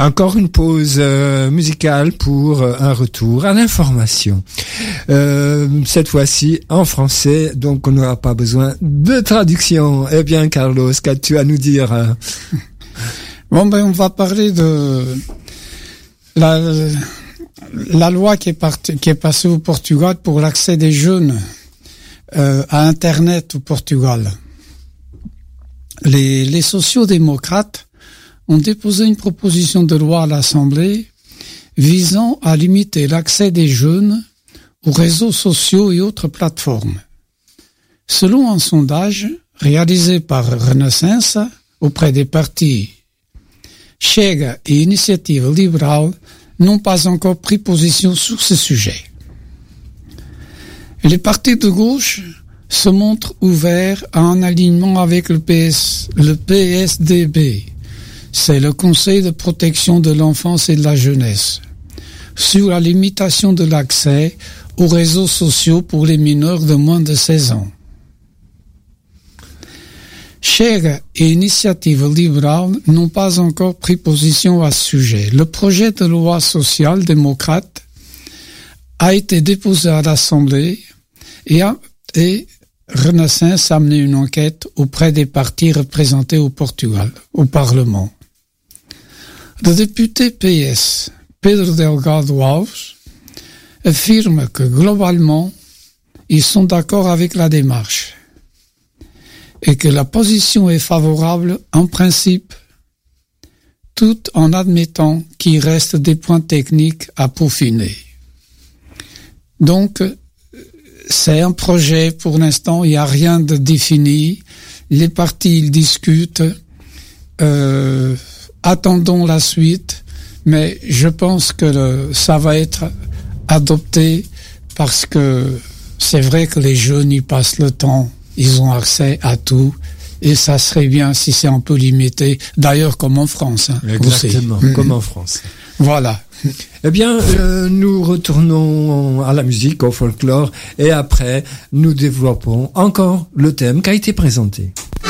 Encore une pause musicale pour un retour à l'information. Cette fois-ci en français, donc on n'aura pas besoin de traduction. Eh bien, Carlos, qu'as-tu à nous dire? Bon, on va parler de la loi qui est passée au Portugal pour l'accès des jeunes à Internet au Portugal. Les sociaux-démocrates ont déposé une proposition de loi à l'Assemblée visant à limiter l'accès des jeunes aux réseaux sociaux et autres plateformes. Selon un sondage réalisé par Renaissance auprès des partis Chega et Initiative Liberale, n'ont pas encore pris position sur ce sujet. Les partis de gauche se montrent ouverts à un alignement avec le PSDB, c'est le Conseil de protection de l'enfance et de la jeunesse, sur la limitation de l'accès aux réseaux sociaux pour les mineurs de moins de 16 ans. Chega et Initiative Liberale n'ont pas encore pris position à ce sujet. Le projet de loi social-démocrate a été déposé à l'Assemblée et Renaissance a mené une enquête auprès des partis représentés au Portugal, au Parlement. Le député PS, Pedro Delgado Alves, affirme que globalement, ils sont d'accord avec la démarche et que la position est favorable en principe, tout en admettant qu'il reste des points techniques à peaufiner. Donc, c'est un projet pour l'instant, il n'y a rien de défini. Les partis ils discutent, attendons la suite, mais je pense que ça va être adopté parce que c'est vrai que les jeunes ils passent le temps. Ils ont accès à tout et ça serait bien si c'est un peu limité. D'ailleurs, comme en France. Exactement, comme en France. Voilà. Eh bien, nous retournons à la musique, au folklore, et après, nous développons encore le thème qui a été présenté.